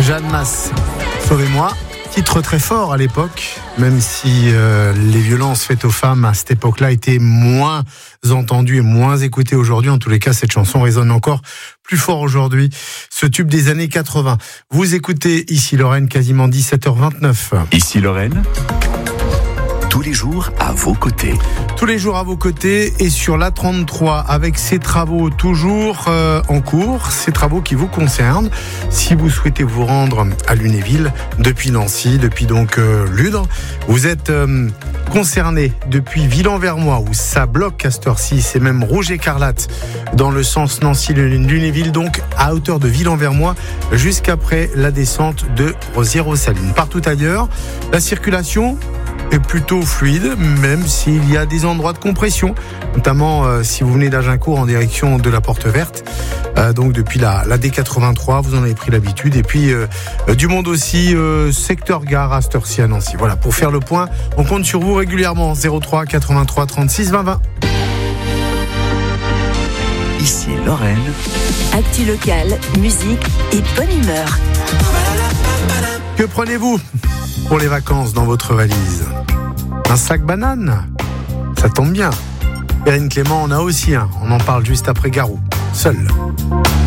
Jeanne Masse, sauvez-moi. Titre très fort à l'époque, même si les violences faites aux femmes à cette époque-là étaient moins entendues et moins écoutées aujourd'hui. En tous les cas, cette chanson résonne encore plus fort aujourd'hui. Ce tube des années 80. Vous écoutez Ici Lorraine, quasiment 17h29. Ici Lorraine, tous les jours à vos côtés. Tous les jours à vos côtés et sur l'A33 avec ces travaux toujours en cours, ces travaux qui vous concernent. Si vous souhaitez vous rendre à Lunéville depuis Nancy, depuis donc Ludre, vous êtes concerné depuis Ville-en-Vermois où ça bloque à cette heure-ci, c'est même rouge écarlate dans le sens Nancy-Lunéville, donc à hauteur de Ville-en-Vermois jusqu'après la descente de Rosières-aux-Salines. Partout ailleurs, la circulation est plutôt fluide, même s'il y a des endroits de compression, notamment si vous venez d'Agincourt en direction de la Porte Verte, donc depuis la D83, vous en avez pris l'habitude, et puis du monde aussi, secteur gare à cette heure-ci à Nancy. Voilà, pour faire le point, on compte sur vous régulièrement, 03 83 36 20 20. Ici Lorraine. Actu locale, musique et bonne humeur. Que prenez-vous pour les vacances dans votre valise? Un sac banane? Ça tombe bien. Perrine Clément en a aussi un. On en parle juste après Garou. Seul.